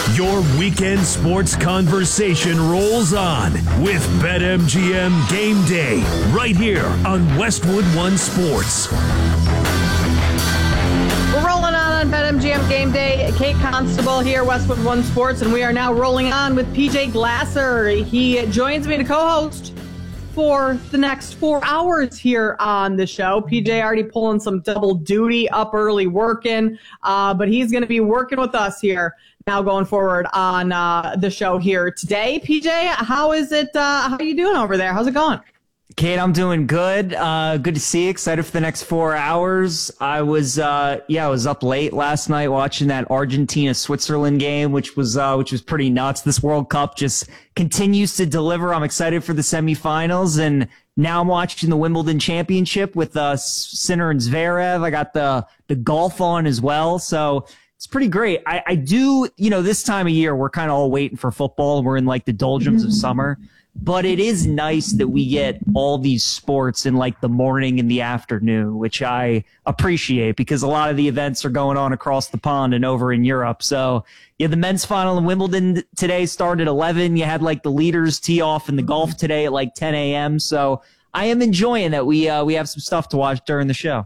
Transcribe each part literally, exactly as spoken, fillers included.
Your weekend sports conversation rolls on with BetMGM Game Day right here on Westwood One Sports. We're rolling on on BetMGM Game Day. Kate Constable here, Westwood One Sports, and we are now rolling on with P J Glasser. He joins me to co-host for the next four hours here on the show. P J already pulling some double duty, up early working, uh, but he's going to be working with us here now going forward on uh, the show here today. P J, how is it? Uh, how are you doing over there? How's it going? Kate, I'm doing good. Uh, good to see you. Excited for the next four hours. I was, uh, yeah, I was up late last night watching that Argentina-Switzerland game, which was, uh, which was pretty nuts. This World Cup just continues to deliver. I'm excited for the semifinals, and now I'm watching the Wimbledon Championship with uh, Sinner and Zverev. I got the the golf on as well, so it's pretty great. I, I do, you know, this time of year we're kind of all waiting for football. We're in like the doldrums of summer. But it is nice that we get all these sports in like the morning and the afternoon, which I appreciate because a lot of the events are going on across the pond and over in Europe. So yeah, the men's final in Wimbledon today started at eleven. You had like the leaders tee off in the golf today at like ten a.m. So I am enjoying that we uh, we have some stuff to watch during the show.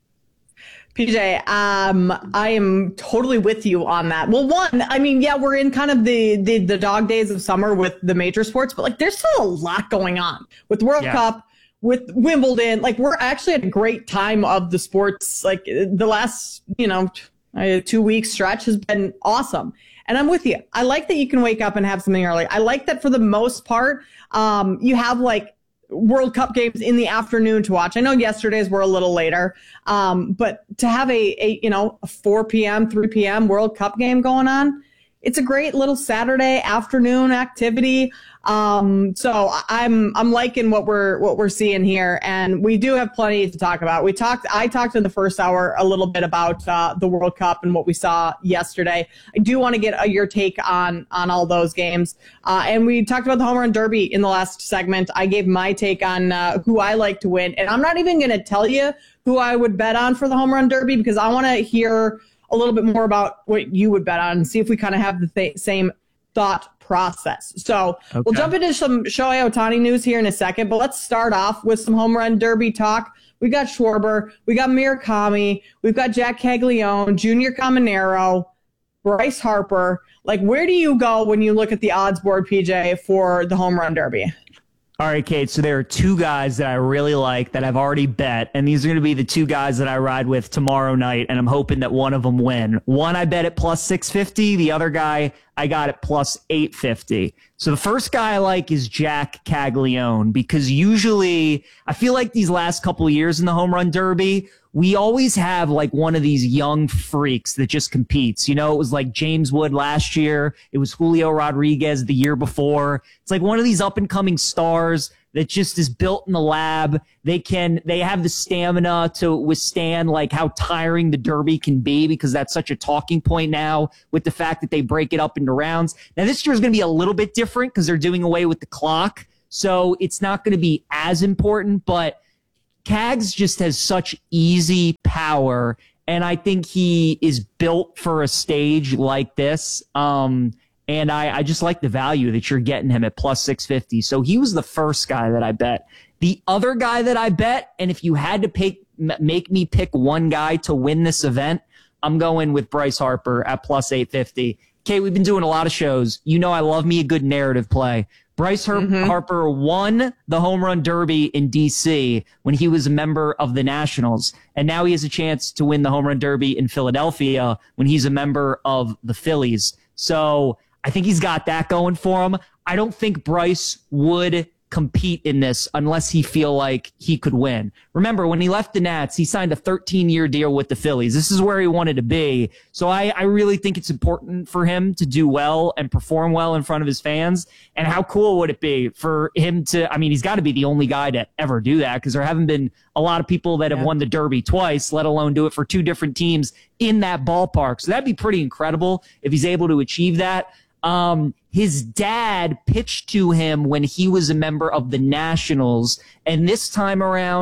P J, um, I am totally with you on that. Well, one, I mean, yeah, we're in kind of the, the, the dog days of summer with the major sports, but like there's still a lot going on with the World yeah. Cup, with Wimbledon. Like we're actually at a great time of the sports. Like the last, you know, two week stretch has been awesome. And I'm with you. I like that you can wake up and have something early. I like that for the most part, um, you have like World Cup games in the afternoon to watch. I know yesterday's were a little later, um, but to have a, a you know a four p.m., three p.m. World Cup game going on, it's a great little Saturday afternoon activity. Um, so I'm I'm liking what we're what we're seeing here, and we do have plenty to talk about. We talked I talked in the first hour a little bit about uh, the World Cup and what we saw yesterday. I do want to get uh, your take on on all those games, uh, and we talked about the Home Run Derby in the last segment. I gave my take on uh, who I like to win, and I'm not even going to tell you who I would bet on for the Home Run Derby because I want to hear a little bit more about what you would bet on and see if we kind of have the th- same thought process. So okay. We'll jump into some Shohei Ohtani news here in a second, but let's start off with some Home Run Derby talk. We got Schwarber, we got Murakami, we've got Jack Caglione, Junior Caminero, Bryce Harper. Like, where do you go when you look at the odds board, P J, for the Home Run Derby? All right, Kate, so there are two guys that I really like that I've already bet, and these are going to be the two guys that I ride with tomorrow night, and I'm hoping that one of them win. One I bet at plus six fifty, the other guy I got at plus eight fifty. So the first guy I like is Jack Caglione because usually I feel like these last couple of years in the Home Run Derby, we always have like one of these young freaks that just competes. You know, it was like James Wood last year. It was Julio Rodriguez the year before. It's like one of these up and coming stars that just is built in the lab. They can, they have the stamina to withstand like how tiring the Derby can be because that's such a talking point now with the fact that they break it up into rounds. Now this year is going to be a little bit different because they're doing away with the clock. So it's not going to be as important, but Cags just has such easy power, and I think he is built for a stage like this. Um, and I, I just like the value that you're getting him at plus six fifty. So he was the first guy that I bet. The other guy that I bet, and if you had to pick, make me pick one guy to win this event, I'm going with Bryce Harper at plus eight fifty. Kate, we've been doing a lot of shows. You know I love me a good narrative play. Bryce Har- mm-hmm. Harper won the Home Run Derby in D C when he was a member of the Nationals, and now he has a chance to win the Home Run Derby in Philadelphia when he's a member of the Phillies. So I think he's got that going for him. I don't think Bryce would compete in this unless he feel like he could win. Remember, when he left the Nats, he signed a thirteen-year deal with the Phillies. This is where he wanted to be. So I, I really think it's important for him to do well and perform well in front of his fans. And how cool would it be for him to, I mean, he's got to be the only guy to ever do that because there haven't been a lot of people that have yeah. won the Derby twice, let alone do it for two different teams in that ballpark. So that'd be pretty incredible if he's able to achieve that. Um, his dad pitched to him when he was a member of the Nationals, and this time around,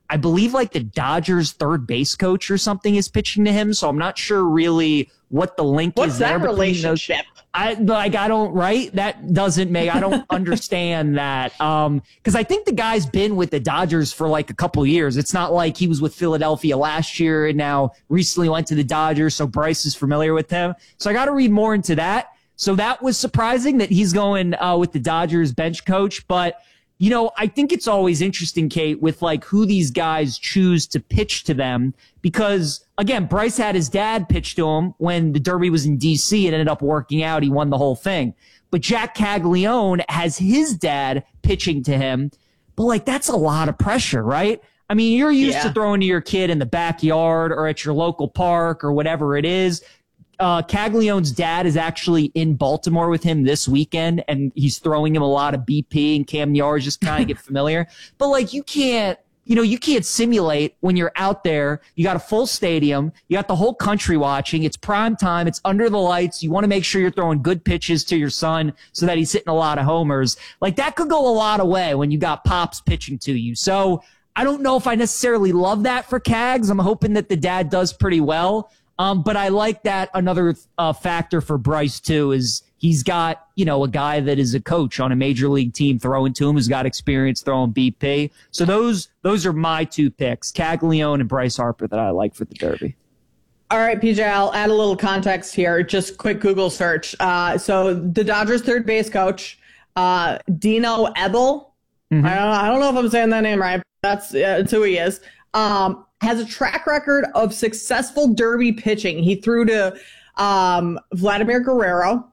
I believe like the Dodgers third base coach or something is pitching to him. So I'm not sure really what the link What's is that there. relationship? I like, I don't, right? That doesn't make, I don't understand that. Um, cause I think the guy's been with the Dodgers for like a couple years. It's not like he was with Philadelphia last year and now recently went to the Dodgers. So Bryce is familiar with him. So I got to read more into that. So that was surprising that he's going, uh, with the Dodgers bench coach, but you know, I think it's always interesting, Kate, with like who these guys choose to pitch to them because, again, Bryce had his dad pitch to him when the Derby was in D C. It ended up working out. He won the whole thing. But Jack Caglione has his dad pitching to him. But, like, that's a lot of pressure, right? I mean, you're used yeah. to throwing to your kid in the backyard or at your local park or whatever it is. Uh, Caglione's dad is actually in Baltimore with him this weekend, and he's throwing him a lot of B P and Cam Yards just kind of get familiar. But like, you can't, you know, you can't simulate when you're out there. You got a full stadium. You got the whole country watching. It's prime time. It's under the lights. You want to make sure you're throwing good pitches to your son so that he's hitting a lot of homers. Like that could go a lot of way when you got Pops pitching to you. So I don't know if I necessarily love that for Cags. I'm hoping that the dad does pretty well. Um, but I like that another uh, factor for Bryce, too, is he's got, you know, a guy that is a coach on a major league team throwing to him who's got experience throwing B P. So those those are my two picks, Caglione and Bryce Harper, that I like for the Derby. All right, P J, I'll add a little context here. Just quick Google search. Uh, so the Dodgers third base coach, uh, Dino Ebel. Mm-hmm. I, don't, I don't know if I'm saying that name right. But that's, uh, that's who he is. Um, has a track record of successful Derby pitching. He threw to um, Vladimir Guerrero,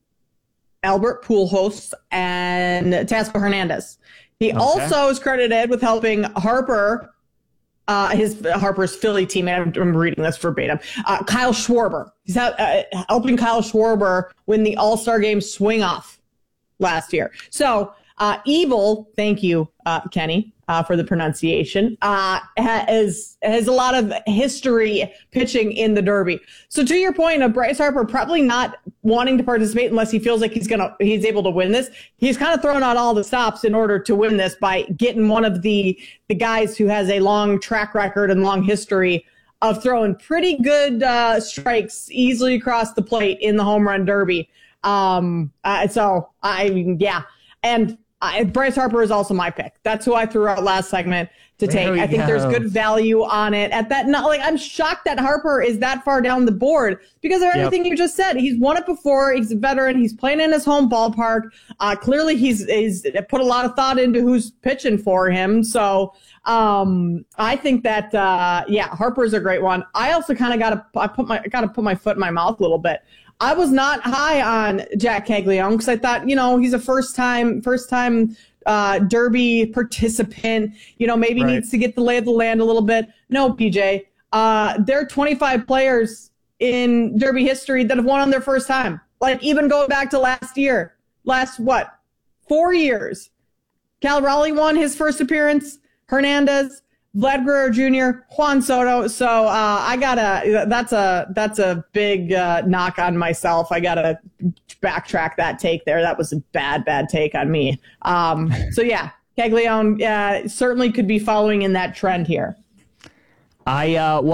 Albert Pujols, and Teoscar Hernandez. He okay. also is credited with helping Harper, uh, his Harper's Philly teammate. I'm, I'm reading this verbatim. Uh, Kyle Schwarber. He's uh, helping Kyle Schwarber win the All-Star Game swing-off last year. So, uh, Evil, thank you, uh, Kenny. Uh, for the pronunciation, uh, has, has a lot of history pitching in the Derby. So to your point of Bryce Harper probably not wanting to participate unless he feels like he's gonna he's able to win this. He's kind of thrown out all the stops in order to win this by getting one of the the guys who has a long track record and long history of throwing pretty good uh, strikes easily across the plate in the home run Derby. Um, uh, so I mean, yeah, and. Uh, Bryce Harper is also my pick. That's who I threw out last segment to take. I think go. there's good value on it at that. Not like I'm shocked that Harper is that far down the board because of everything yep. you just said. He's won it before. He's a veteran. He's playing in his home ballpark. Uh, clearly he's, he's put a lot of thought into who's pitching for him. So, um, I think that, uh, yeah, Harper's a great one. I also kind of got to, I put my, got to put my foot in my mouth a little bit. I was not high on Jack Caglione because I thought, you know, he's a first time, first time uh, Derby participant, you know, maybe right. needs to get the lay of the land a little bit. No, P J, uh, there are twenty-five players in Derby history that have won on their first time. Like even going back to last year, last what, four years. Cal Raleigh won his first appearance, Hernandez, Vlad Guerrero Junior, Juan Soto. So uh, I gotta. That's a that's a big uh, knock on myself. I gotta backtrack that take there. That was a bad bad take on me. Um, so yeah, Caglione uh, certainly could be following in that trend here. I uh, well.